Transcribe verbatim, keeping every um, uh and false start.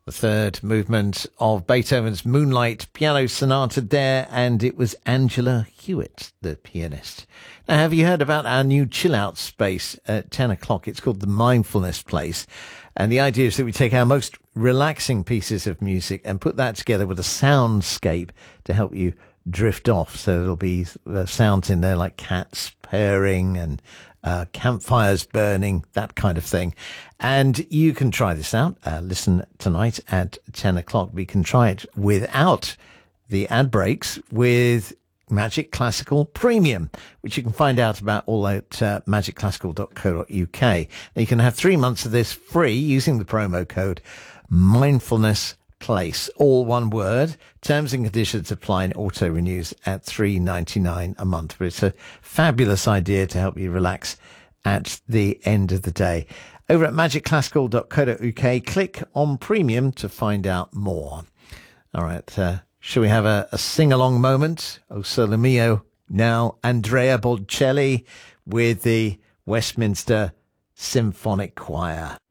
the third movement of Beethoven's Moonlight Piano Sonata there, and it was Angela Hewitt, the pianist. Now, have you heard about our new chill-out space at ten o'clock? It's called the Mindfulness Place, and the idea is that we take our most relaxing pieces of music and put that together with a soundscape to help you drift off. So there'll be uh, sounds in there like cats purring and uh, campfires burning, that kind of thing. And you can try this out. Uh, listen tonight at ten o'clock. We can try it without the ad breaks with Magic Classical Premium, which you can find out about all at uh, magic classical dot co dot uk. Now, you can have three months of this free using the promo code Mindfulness Place, all one word. Terms and conditions apply, and auto renews at three ninety-nine a month. But it's a fabulous idea to help you relax at the end of the day. Over at magic classical dot co dot uk, click on Premium to find out more. All right, uh, shall we have a, a sing-along moment? O Sole Mio, now Andrea Bocelli with the Westminster Symphonic Choir.